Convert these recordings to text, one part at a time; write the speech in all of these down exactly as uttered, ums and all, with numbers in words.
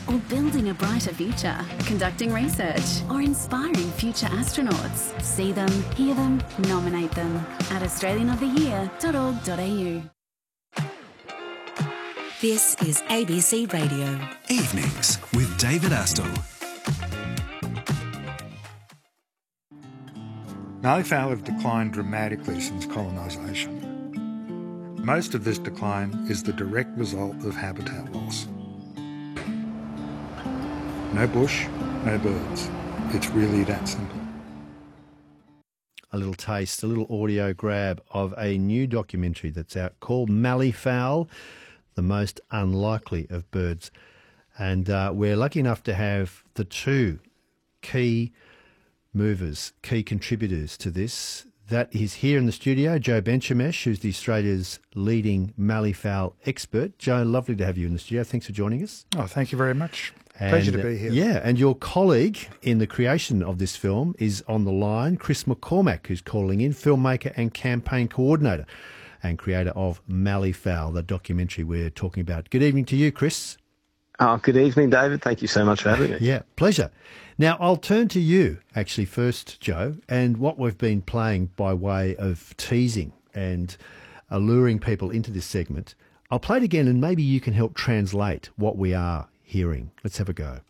or building a brighter future, conducting research or inspiring future astronauts? See them, hear them, nominate them at australian of the year dot org dot a u. This is A B C Radio. Evenings with David Astle. Malleefowl have declined dramatically since colonisation. Most of this decline is the direct result of habitat loss. No bush, no birds. It's really that simple. A little taste, a little audio grab of a new documentary that's out called Malleefowl, the most unlikely of birds. And uh, we're lucky enough to have the two key movers, key contributors to this. That is here in the studio, Joe Benchamesh, who's the Australia's leading malleefowl expert. Joe, lovely to have you in the studio. Thanks for joining us. Oh, thank you very much. And, Pleasure to be here. Uh, yeah, and your colleague in the creation of this film is on the line, Chris McCormack, who's calling in, filmmaker and campaign coordinator and creator of Malleefowl, the documentary we're talking about. Good evening to you, Chris. Oh, good evening, David. Thank you so much for having me. Yeah, pleasure. Now, I'll turn to you, actually, first, Joe, and what we've been playing by way of teasing and alluring people into this segment. I'll play it again, and maybe you can help translate what we are hearing. Let's have a go.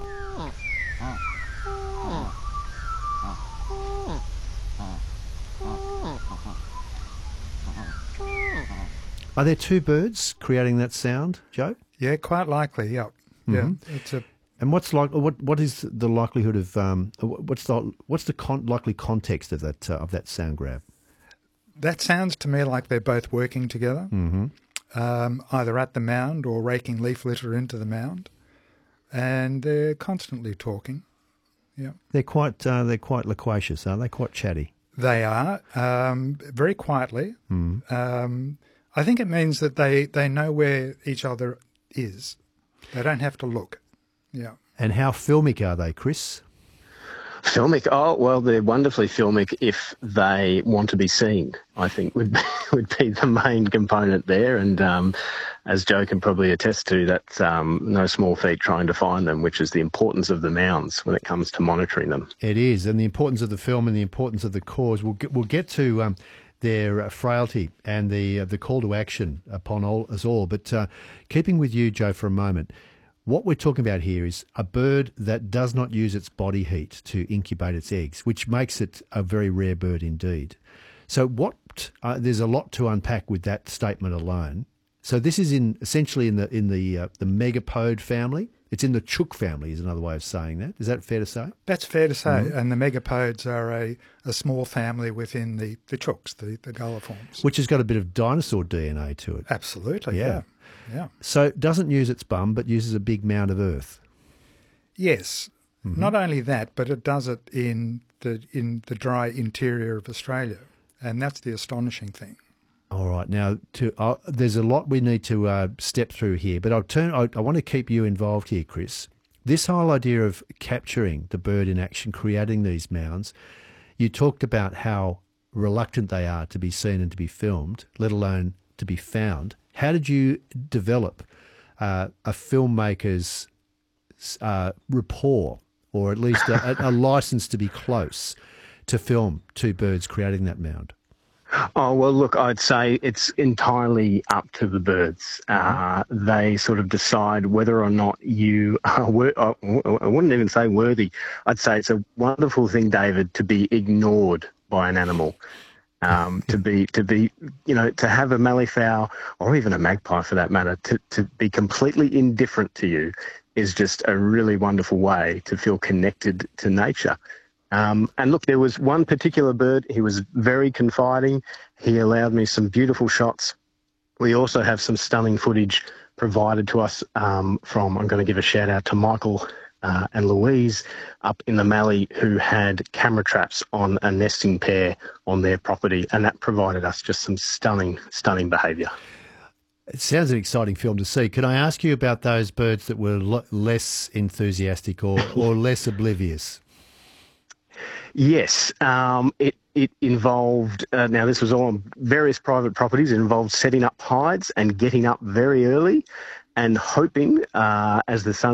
Are there two birds creating that sound, Joe? Yeah, quite likely, yeah. Mm-hmm. Yeah, it's a... And what's like? What what is the likelihood of? Um, what's the what's the con- likely context of that uh, of that sound grab? That sounds to me like they're both working together, mm-hmm. um, either at the mound or raking leaf litter into the mound, and they're constantly talking. Yeah, they're quite uh, they're quite loquacious, aren't they? Quite chatty. They are um, very quietly. Mm. Um, I think it means that they, they know where each other is. They don't have to look. Yeah. And how filmic are they, Chris? Filmic? Oh, well, they're wonderfully filmic if they want to be seen, I think would be, would be the main component there. And um, as Joe can probably attest to, that's um, no small feat trying to find them, which is the importance of the mounds when it comes to monitoring them. It is, and the importance of the film and the importance of the cause. We'll get, we'll get to um, their uh, frailty and the uh, the call to action upon all, us all. But uh, keeping with you, Joe, for a moment, what we're talking about here is a bird that does not use its body heat to incubate its eggs, which makes it a very rare bird indeed. So what? Uh, there's a lot to unpack with that statement alone. So this is in essentially in the in the uh, the megapode family. It's in the chook family is another way of saying that. Is that fair to say? That's fair to say. Mm-hmm. And the megapodes are a, a small family within the, the chooks, the, the gulliforms. Which has got a bit of dinosaur D N A to it. Absolutely, yeah. yeah. yeah. So it doesn't use its bum, but uses a big mound of earth. Yes. Mm-hmm. Not only that, but it does it in the in the dry interior of Australia. And that's the astonishing thing. All right. Now, to, uh, there's a lot we need to uh, step through here, but I'll turn. I, I want to keep you involved here, Chris. This whole idea of capturing the bird in action, creating these mounds, you talked about how reluctant they are to be seen and to be filmed, let alone to be found. How did you develop uh, a filmmaker's uh, rapport, or at least a, a, a license to be close to film two birds creating that mound? Oh, well, look, I'd say it's entirely up to the birds. Uh, they sort of decide whether or not you are, wor- I wouldn't even say worthy. I'd say it's a wonderful thing, David, to be ignored by an animal. Um, to be, to be, you know, to have a malleefowl or even a magpie for that matter, to, to be completely indifferent to you is just a really wonderful way to feel connected to nature. Um, and look, there was one particular bird, he was very confiding. He allowed me some beautiful shots. We also have some stunning footage provided to us um, from, I'm going to give a shout out to Michael uh, and Louise up in the Mallee, who had camera traps on a nesting pair on their property. And that provided us just some stunning, stunning behaviour. It sounds an exciting film to see. Can I ask you about those birds that were l- less enthusiastic or, or less oblivious? Yes, um, it, it involved, uh, now this was all on various private properties, it involved setting up hides and getting up very early and hoping uh, as the sun